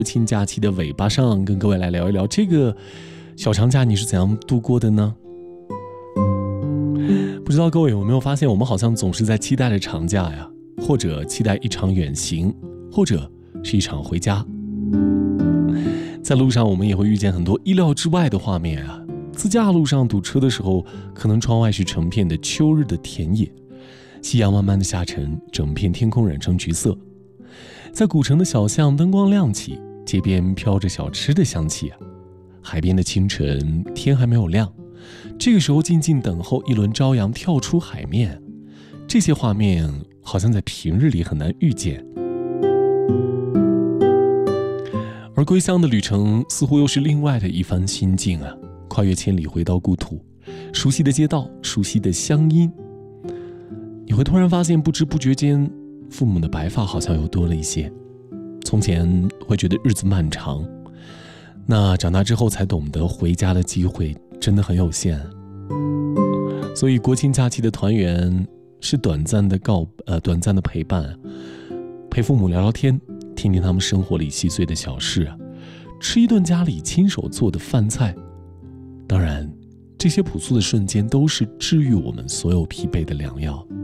国庆假期的尾巴上，跟各位来聊一聊这个小长假你是怎样度过的呢？不知道各位有没有发现，我们好像总是在期待着长假呀，或者期待一场远行，或者是一场回家。在路上我们也会遇见很多意料之外的画面啊。自驾路上堵车的时候，可能窗外是成片的秋日的田野，夕阳慢慢的下沉，整片天空染成橘色。在古城的小巷灯光亮起，街边飘着小吃的香气啊。海边的清晨，天还没有亮，这个时候静静等候一轮朝阳跳出海面，这些画面好像在平日里很难遇见。而归乡的旅程似乎又是另外的一番心境啊，跨越千里回到故土，熟悉的街道，熟悉的乡音，你会突然发现不知不觉间父母的白发好像又多了一些。从前会觉得日子漫长，那长大之后才懂得回家的机会真的很有限。所以国庆假期的团圆是短暂的陪伴，陪父母聊聊天，听听他们生活里细碎的小事啊，吃一顿家里亲手做的饭菜。当然，这些朴素的瞬间都是治愈我们所有疲惫的良药。